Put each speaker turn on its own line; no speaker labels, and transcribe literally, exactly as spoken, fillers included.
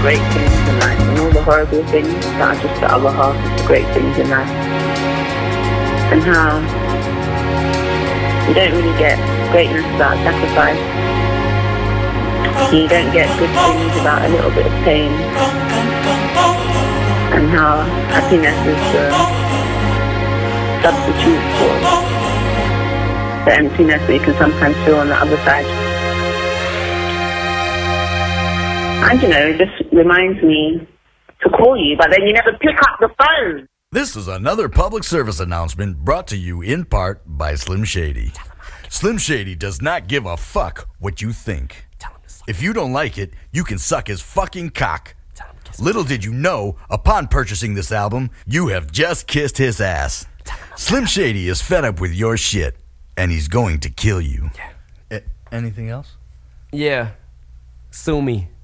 great things in life, and all the horrible things that are just the other half of the great things in life. And how you don't really get greatness without sacrifice. You don't get good things without a little bit of pain. And how happiness is the substitute for the emptiness that you can sometimes feel on the other side. And you know, it just reminds me to call you, but then you never pick up the phone.
This is another public service announcement brought to you in part by Slim Shady. Slim Shady does not give a fuck what you think. If you don't like it, you can suck his fucking cock. Little did you know, upon purchasing this album, you have just kissed his ass. Slim Shady is fed up with your shit, and he's going to kill you.
Yeah.
A- anything else?
Yeah. Sue me.